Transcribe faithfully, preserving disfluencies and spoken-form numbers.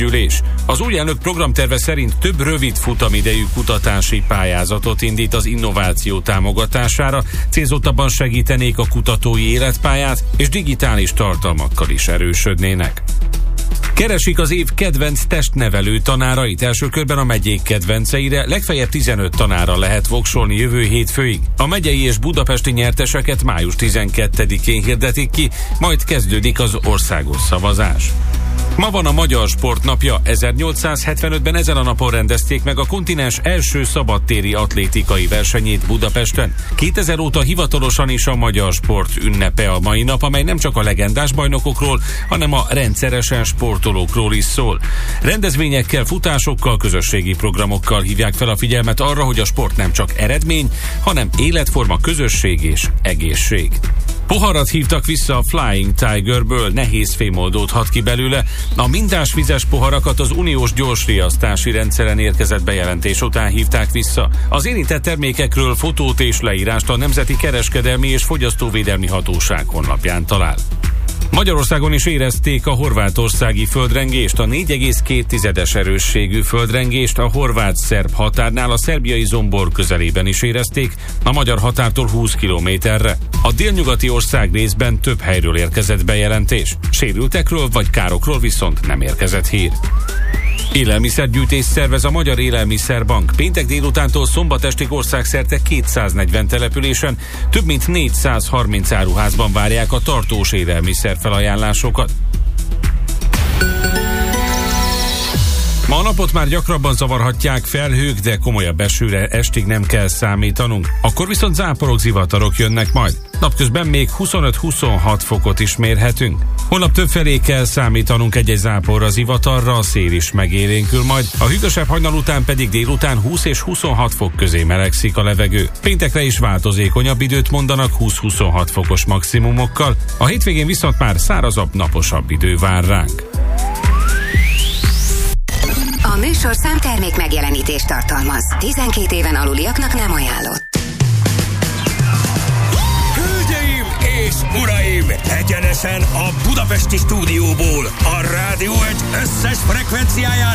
közgyűlés. Az új elnök programterve szerint több rövid futamidejű kutatási pályázatot indít az innováció támogatására, célzottabban segítenék a kutatói életpályát, és digitális tartalmakkal is erősödnének. Keresik az év kedvenc testnevelő tanárait, első körben a megyék kedvenceire, legfeljebb tizenöt tanára lehet voksolni jövő hétfőig. A megyei és budapesti nyerteseket május tizenkettedikén hirdetik ki, majd kezdődik az országos szavazás. Ma van a Magyar Sportnapja. ezernyolcszázhetvenötben ezen a napon rendezték meg a kontinens első szabadtéri atlétikai versenyét Budapesten. kétezer óta hivatalosan is a magyar sport ünnepe a mai nap, amely nem csak a legendás bajnokokról, hanem a rendszeresen sportolókról is szól. Rendezvényekkel, futásokkal, közösségi programokkal hívják fel a figyelmet arra, hogy a sport nem csak eredmény, hanem életforma, közösség és egészség. Poharat hívtak vissza a Flying Tigerből, nehéz fém oldódhat ki belőle. A mindásvizes poharakat az uniós gyorsriasztási rendszeren érkezett bejelentés után hívták vissza. Az érintett termékekről fotót és leírást a Nemzeti Kereskedelmi és Fogyasztóvédelmi Hatóság honlapján talál. Magyarországon is érezték a horvátországi földrengést, a négy egész két tizedes erősségű földrengést a horvát-szerb határnál, a szerbiai Zombor közelében is érezték, a magyar határtól húsz kilométerre. A délnyugati ország részben több helyről érkezett bejelentés. Sérültekről vagy károkról viszont nem érkezett hír. Élelmiszergyűjtés szervez a Magyar Élelmiszerbank. Péntek délutántól szombat estig országszerte kétszáznegyven településen több mint négyszázharminc áruházban várják a tartós élelmiszer felajánlásokat. Ma a napot már gyakrabban zavarhatják felhők, de komolyabb esőre estig nem kell számítanunk. Akkor viszont záporok, zivatarok jönnek majd. Napközben még huszonöt-huszonhat fokot is mérhetünk. Holnap többfelé kell számítanunk egy-egy záporra, zivatarra, a szél is megélénkül majd. A hűvösebb hajnal után pedig délután húsz és huszonhat fok közé melegszik a levegő. Péntekre is változékonyabb időt mondanak húsz-huszonhat fokos maximumokkal. A hétvégén viszont már szárazabb, naposabb idő vár ránk. A műsorszám termék megjelenítést tartalmaz. tizenkét éven aluliaknak nem ajánlott. Hölgyeim és uraim! Egyenesen a budapesti stúdióból, a Rádió egy összes frekvenciáján